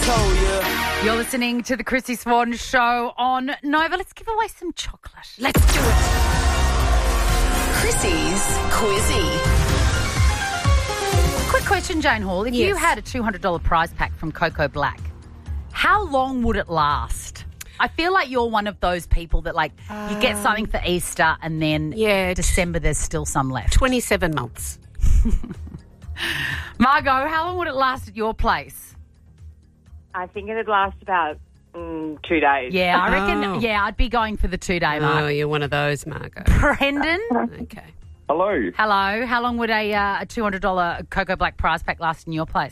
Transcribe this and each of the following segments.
told you. You're listening to the Chrissy Swan Show on Nova. Let's give away some chocolate. Let's do it. Chrissy's Quizzy. Quick question, Jane Hall. If you had a $200 prize pack from Cocoa Black, how long would it last? I feel like you're one of those people that, like, you get something for Easter and then December there's still some left. 27 months. Margot, how long would it last at your place? I think it'd last about 2 days. Yeah, I reckon, I'd be going for the 2-day mark. Oh, you're one of those, Margot. Brendan? Okay. Hello. Hello. How long would a $200 Cocoa Black prize pack last in your place?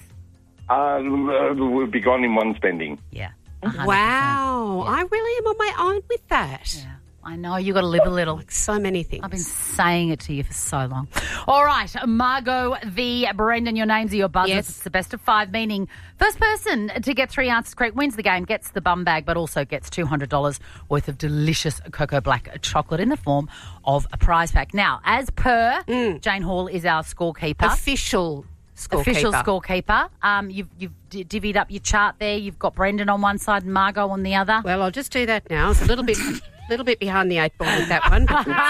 We'll be gone in one spending. Yeah. 100%. Wow. Yeah. I really am on my own with that. Yeah. I know, you got to live a little. Like so many things. I've been saying it to you for so long. All right, Margot v. Brendan, your names are your buzzers. Yes. It's the best of 5, meaning first person to get 3 answers correct wins the game, gets the bum bag, but also gets $200 worth of delicious Cocoa Black chocolate in the form of a prize pack. Now, as per, Jane Hall is our scorekeeper. Official scorekeeper. You've divvied up your chart there. You've got Brendan on one side and Margot on the other. Well, I'll just do that now. It's a little bit behind the 8 ball with that one.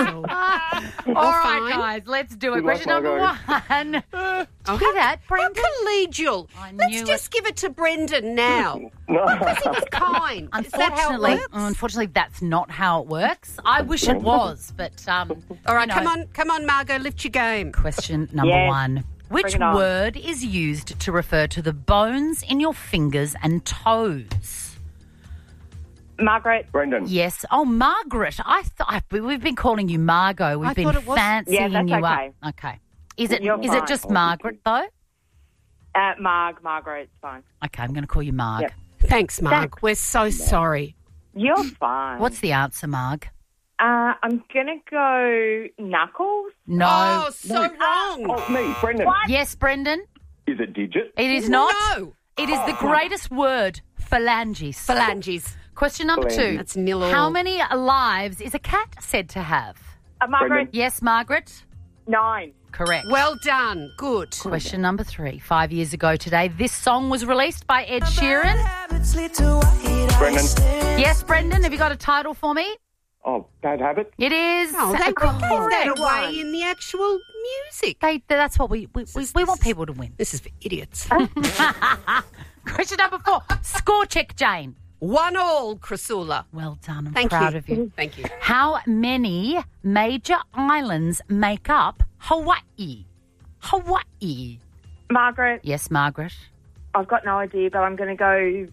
All right, guys, let's do it. Question number 1. Look at that, Brendan. How collegial. Let's just give it to Brendan now. Because he was kind. Is that how it works? Unfortunately, that's not how it works. I wish it was, but all right, come on, Margot, lift your game. Question number 1. Which word is used to refer to the bones in your fingers and toes? Margaret. Brendan. Yes. Oh, Margaret. We've been calling you Margot. We've been fancying you okay. up. Okay. Is it just Margaret, though? Margaret's fine. Okay, I'm going to call you Marg. Yep. Thanks, Marg. We're so sorry. You're fine. What's the answer, Marg? I'm going to go knuckles. No. Oh, so wrong. Oh, me, Brendan. What? Yes, Brendan. Is it digit? It is not. No. It is the greatest word, phalanges. Phalanges. Question number 2. That's nil all. How many lives is a cat said to have? Margaret. Brendan. Yes, Margaret. 9. Correct. Well done. Good. Question number 3. 5 years ago today, this song was released by Ed Sheeran. Brendan. Yes, Brendan. Have you got a title for me? Oh, Bad Habit. It is. Oh, they gave that correct away one. in the actual music. That's what we want people to win. This is for idiots. Question number 4. Score check, Jane. 1-1, Chrysula. Well done. I'm Thank proud you. of you. Thank you. How many major islands make up Hawaii? Hawaii. Margaret. Yes, Margaret. I've got no idea, but I'm going to go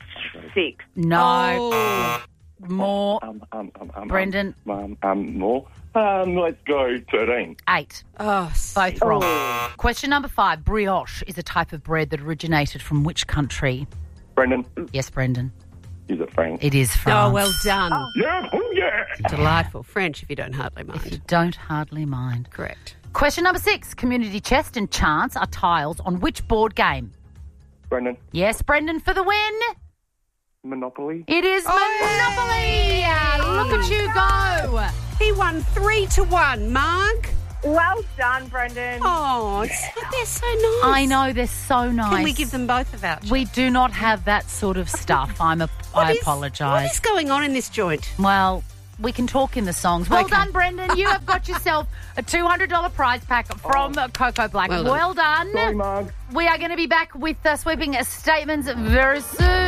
6. No. Oh. More. Brendan. More. Let's go 13. 8. Oh, Both wrong. Question number 5. Brioche is a type of bread that originated from which country? Brendan. Yes, Brendan. Is it France? It is France. Oh, well done. Yeah. Oh, yeah. Delightful. French, if you don't hardly If you mind. don't hardly mind. Correct. Question number 6. Community chest and chance are tiles on which board game? Brendan. Yes, Brendan, for the win. Monopoly. It is Monopoly. Look at you go. He won 3-1, Marg. Well done, Brendan. Oh, they're so nice. I know, they're so nice. Can we give them both a voucher? We do not have that sort of stuff. I What apologise. is going on in this joint? Well, we can talk in the songs. Well Okay. done, Brendan. You have got yourself a $200 prize pack from Cocoa Black. Well done. Well done. Sorry, Marg. We are going to be back with sweeping statements very soon.